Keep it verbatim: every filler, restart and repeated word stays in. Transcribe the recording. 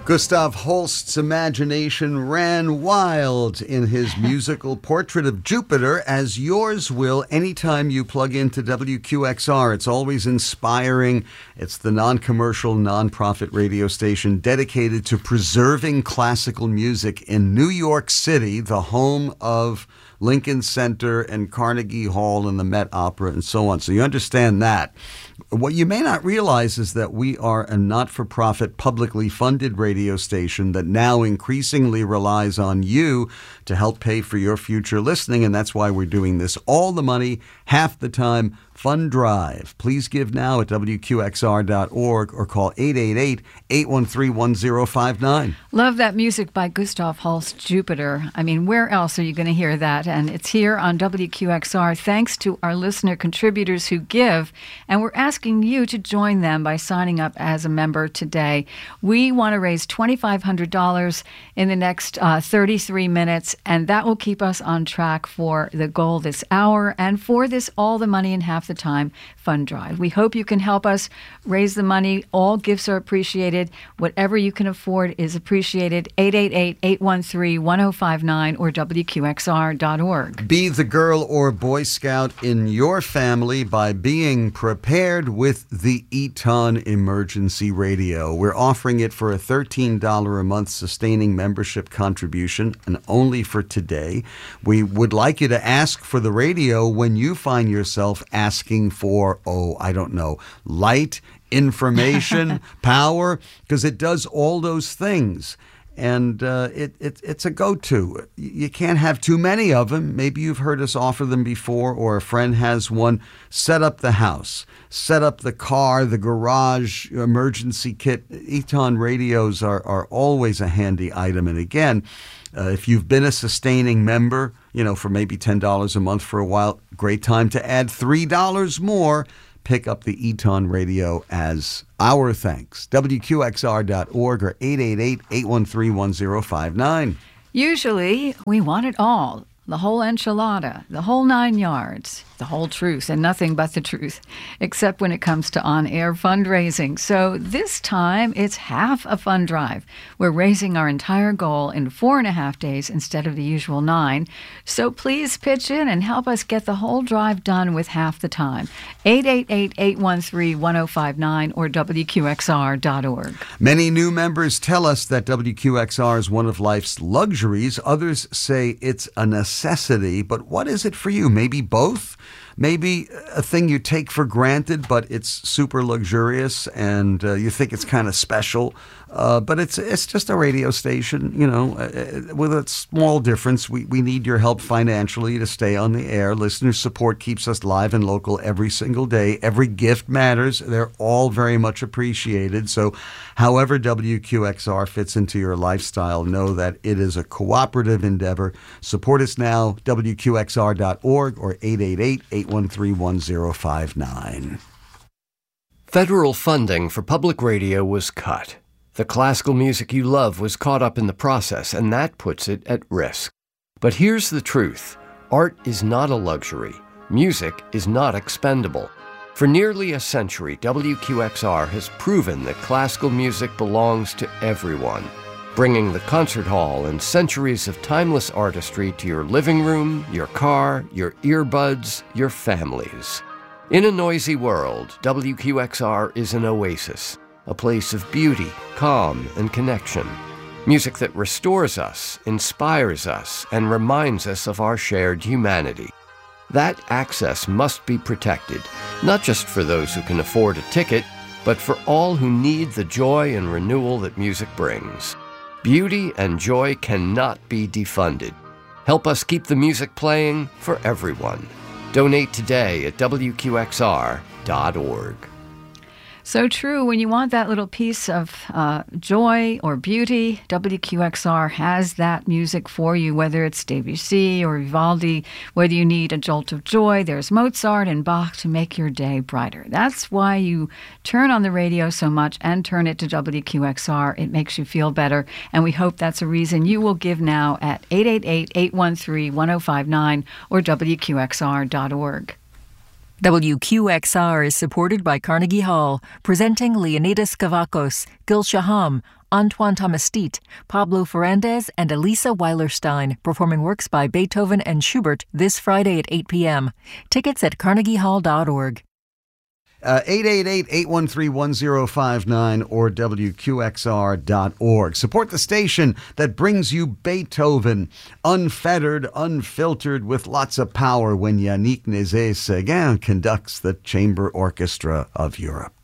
Gustav Holst's imagination ran wild in his musical portrait of Jupiter, as yours will anytime you plug into W Q X R. It's always inspiring. It's the non-commercial, non-profit radio station dedicated to preserving classical music in New York City, the home of Lincoln Center and Carnegie Hall and the Met Opera and so on. So you understand that. What you may not realize is that we are a not-for-profit, publicly funded radio station that now increasingly relies on you to help pay for your future listening, and that's why we're doing this. All the money, half the time, Fund Drive. Please give now at W Q X R dot org or call eight eight eight, eight one three, one zero five nine. Love that music by Gustav Holst, Jupiter. I mean, where else are you going to hear that? And it's here on W Q X R thanks to our listener contributors who give, and we're asking you to join them by signing up as a member today. We want to raise two thousand five hundred dollars in the next uh, thirty-three minutes, and that will keep us on track for the goal this hour and for this All the Money in Half the Time fund drive. We hope you can help us raise the money. All gifts are appreciated. Whatever you can afford is appreciated. eight eight eight, eight one three, one zero five nine or W Q X R dot org. Be the Girl or Boy Scout in your family by being prepared with the Eton Emergency Radio. We're offering it for a thirteen dollars a month sustaining membership contribution, and only for today. We would like you to ask for the radio when you find yourself asking for, oh, I don't know, light, information, power, because it does all those things. And uh, it, it it's a go-to. You can't have too many of them. Maybe you've heard us offer them before, or a friend has one. Set up the house. Set up the car, the garage, emergency kit. Eton radios are, are always a handy item. And again, uh, if you've been a sustaining member, you know, for maybe ten dollars a month for a while, great time to add three dollars more. Pick up the Eton radio as our thanks. W Q X R dot org or eight eight eight, eight one three, one zero five nine. Usually, we want it all. The whole enchilada, the whole nine yards, the whole truth, and nothing but the truth, except when it comes to on-air fundraising. So this time, it's half a fund drive. We're raising our entire goal in four and a half days instead of the usual nine. So please pitch in and help us get the whole drive done with half the time. eight eight eight, eight one three, one zero five nine or W Q X R dot org. Many new members tell us that W Q X R is one of life's luxuries. Others say it's a necessity. Necessity, but what is it for you? Maybe both? Maybe a thing you take for granted, but it's super luxurious and uh, you think it's kind of special, uh, but it's it's just a radio station, you know, uh, with a small difference. We, we need your help financially to stay on the air. Listener support keeps us live and local every single day. Every gift matters. They're all very much appreciated. So however W Q X R fits into your lifestyle, know that it is a cooperative endeavor. Support us now, W Q X R dot org or eight eight eight, eight one three, one zero five nine. Federal funding for public radio was cut. The classical music you love was caught up in the process, and that puts it at risk. But here's the truth. Art is not a luxury. Music is not expendable. For nearly a century, W Q X R has proven that classical music belongs to everyone, bringing the concert hall and centuries of timeless artistry to your living room, your car, your earbuds, your families. In a noisy world, W Q X R is an oasis, a place of beauty, calm, and connection. Music that restores us, inspires us, and reminds us of our shared humanity. That access must be protected, not just for those who can afford a ticket, but for all who need the joy and renewal that music brings. Beauty and joy cannot be defunded. Help us keep the music playing for everyone. Donate today at W Q X R dot org. So true. When you want that little piece of uh, joy or beauty, W Q X R has that music for you, whether it's Debussy or Vivaldi, whether you need a jolt of joy, there's Mozart and Bach to make your day brighter. That's why you turn on the radio so much and turn it to W Q X R. It makes you feel better, and we hope that's a reason you will give now at eight eight eight, eight one three, one zero five nine or W Q X R dot org. W Q X R is supported by Carnegie Hall, presenting Leonidas Kavakos, Gil Shaham, Antoine Tomastite, Pablo Ferrandez, and Elisa Weilerstein, performing works by Beethoven and Schubert this Friday at eight p.m. Tickets at carnegie hall dot org. Uh, eight eight eight, eight one three, one zero five nine or W Q X R dot org. Support the station that brings you Beethoven, unfettered, unfiltered, with lots of power when Yannick Nézet-Séguin conducts the Chamber Orchestra of Europe.